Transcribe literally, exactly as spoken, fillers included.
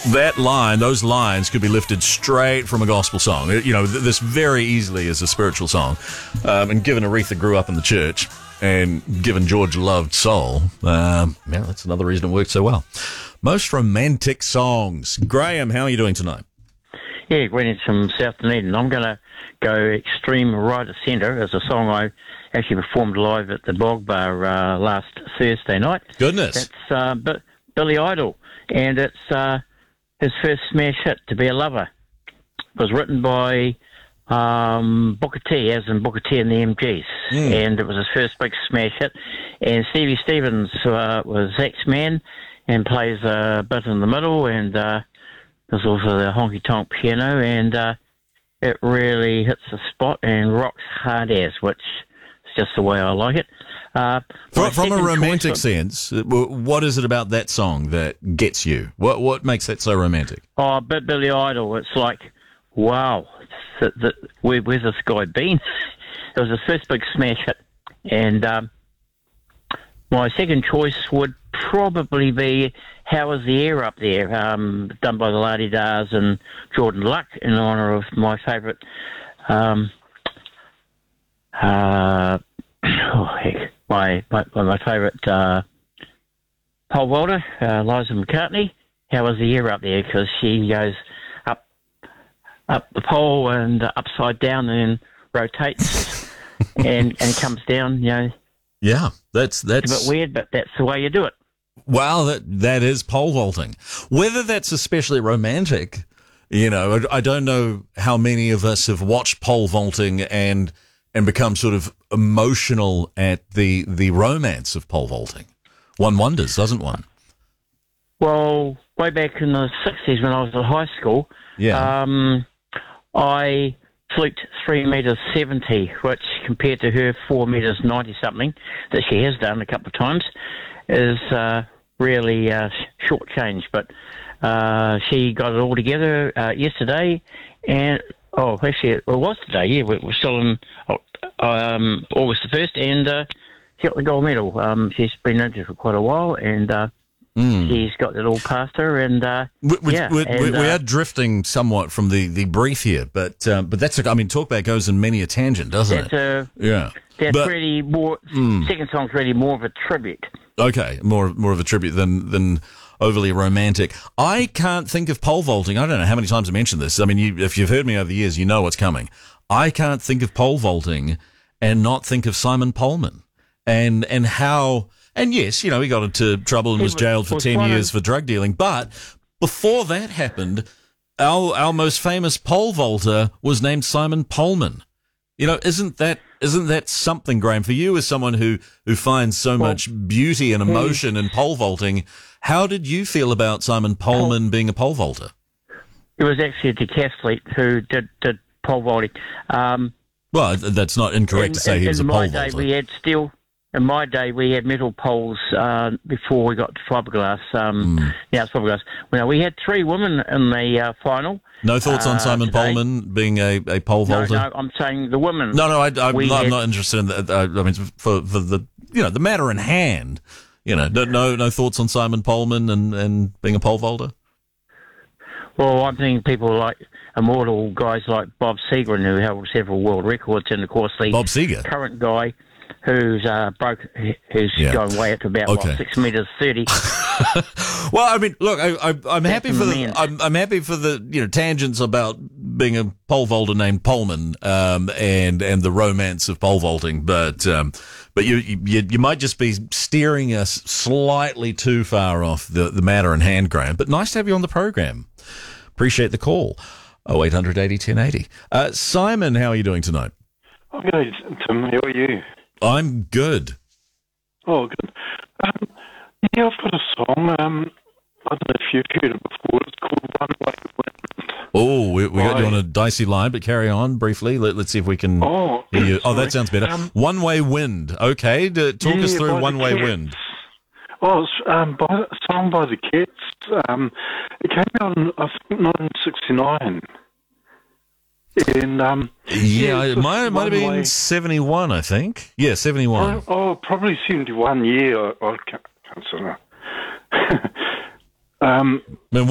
That line, those lines could be lifted straight from a gospel song. You know, this very easily is a spiritual song. Um, and given Aretha grew up in the church, and given George loved soul, um, yeah, that's another reason it worked so well. Most romantic songs. Graham, how are you doing tonight? Yeah, greetings from South Dunedin. I'm going to go extreme right of centre as a song I actually performed live at the Bog Bar uh, last Thursday night. Goodness. That's uh, B- Billy Idol, and it's uh, his first smash hit, To Be a Lover. It was written by um, Booker T, as in Booker T and the M Gs, mm. and it was his first big smash hit. And Stevie Stevens uh, was X-Man and plays a bit in the middle, and uh, there's also the honky-tonk piano, and uh, it really hits the spot and rocks hard as, which is just the way I like it. Uh, from from a romantic sense, what is it about that song that gets you? What what makes that so romantic? Oh, but Billy Idol, it's like, wow, the, the, where, where's this guy been? It was his first big smash hit. And um, my second choice would probably be How Is the Air Up There, um, done by the La-Di-Dahs and Jordan Luck in honour of my favourite, um, uh, oh heck, my my, my favourite uh, pole vaulter, uh, Liza McCartney. How is the air up there? Because she goes up up the pole and uh, upside down and rotates and and comes down. You know. Yeah, that's that's it's a bit weird, but that's the way you do it. Wow, that that is pole vaulting. Whether that's especially romantic, you know, I, I don't know how many of us have watched pole vaulting and and become sort of emotional at the the romance of pole vaulting. One wonders, doesn't one? Well, way back in the sixties when I was at high school, yeah, um, I fluked three metres seventy, which compared to her four metres ninety something that she has done a couple of times, is uh, really uh, short change. But uh, she got it all together uh, yesterday, and oh, actually, it was today. Yeah, we're still in um, August the first, and uh, she got the gold medal. Um, she's been injured for quite a while, and uh, mm. she's got it all past her. And uh, we, we, yeah, we, and, we, we uh, are drifting somewhat from the, the brief here, but um, but that's a, I mean, Talkback goes in many a tangent, doesn't that's it? A, yeah, that's but, really more. Mm. Second song's really more of a tribute. Okay, more more of a tribute than than. Overly romantic. I can't think of pole vaulting. I don't know how many times I mentioned this. I mean, you, if you've heard me over the years, you know what's coming. I can't think of pole vaulting and not think of Simon Pullman and and how. And yes, you know, he got into trouble and was jailed for ten years for drug dealing. But before that happened, our our most famous pole vaulter was named Simon Pullman. You know, isn't that isn't that something, Graham, for you as someone who who finds so well, much beauty and emotion in pole vaulting? How did you feel about Simon Pullman being a pole vaulter? It was actually a decathlete who did, did pole vaulting. Um, well, that's not incorrect in, to say in, he was a pole vaulter. In my day, we had steel. In my day, we had metal poles uh, before we got to fiberglass. Um, mm. Now it's fiberglass. Well, we had three women in the uh, final. No thoughts on uh, Simon today. Pullman being a, a pole vaulter? No, no, I'm saying the women. No, no, I, I, I'm, not, had, I'm not interested in that. I mean, for, for the you know the matter in hand. You know, no, no, no thoughts on Simon Pullman and, and being a pole vaulter? Well, I'm thinking people like immortal guys like Bob Seger, who held several world records, and of course the Bob Seger. current guy who's uh, broke, who's yeah. going way up to about okay. what, six meters thirty. Well, I mean, look, I, I, I'm happy for the I'm, I'm happy for the you know tangents about being a pole vaulter named Pullman um, and and the romance of pole vaulting, but um, but you, you you might just be steering us slightly too far off the, the matter in hand, Graham. But nice to have you on the program. Appreciate the call. Oh, eight hundred eighty ten eighty. Uh, Simon, how are you doing tonight? I'm good, Tim. How are you? I'm good. Oh, good. Um, yeah, I've got a song. Um, I don't know if you've heard it before. It's called One Way Wind. Oh, we, we got you on a dicey line, but carry on briefly. Let, let's see if we can oh, hear you. Sorry. Oh, that sounds better. Um, One Way Wind. Okay, to, talk yeah, us through One Way Cats. Wind. Oh, it's um, by, a song by the Cats. Um, it came out in, I think, nineteen sixty-nine. And, um, yeah, yeah it might, might have been way. seventy-one, I think. Yeah, seventy-one. Oh, oh probably seventy-one, yeah. I, I can't, can't say that. um, I mean,